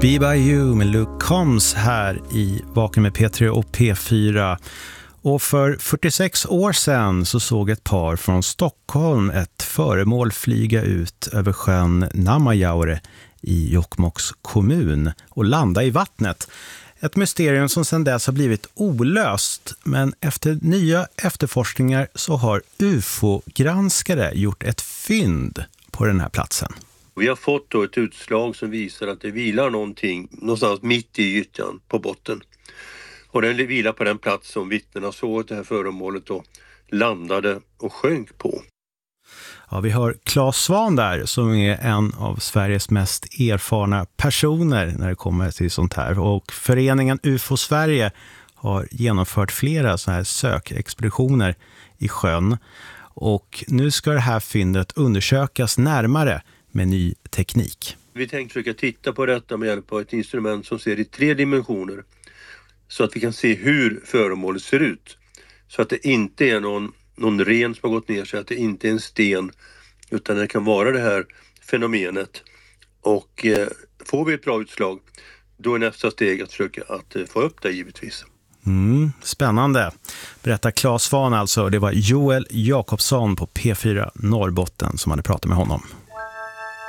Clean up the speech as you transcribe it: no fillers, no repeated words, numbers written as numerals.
Be By You med Luke Combs här i Vaken med P3 och P4. Och för 46 år sedan så såg ett par från Stockholm ett föremål flyga ut över sjön Namajaure i Jokkmokks kommun och landa i vattnet. Ett mysterium som sedan dess har blivit olöst, men efter nya efterforskningar så har UFO-granskare gjort ett fynd på den här platsen. Vi har fått då ett utslag som visar att det vilar någonting någonstans mitt i ytan på botten. Och den vilar på den plats som vittnena såg att det här föremålet då landade och sjönk på. Ja, vi har Claes Svahn där som är en av Sveriges mest erfarna personer när det kommer till sånt här. Och föreningen UFO Sverige har genomfört flera så här sökexpeditioner i sjön. Och nu ska det här fyndet undersökas närmare med ny teknik. Vi tänkte försöka titta på detta med hjälp av ett instrument som ser i 3 dimensioner. Så att vi kan se hur föremålet ser ut. Så att det inte är någon ren som har gått ner sig, att det inte är en sten. Utan det kan vara det här fenomenet. Och får vi ett bra utslag, då är nästa steg att försöka att få upp det givetvis. Spännande. Berättar Claes Svahn alltså. Det var Joel Jakobsson på P4 Norrbotten som hade pratat med honom.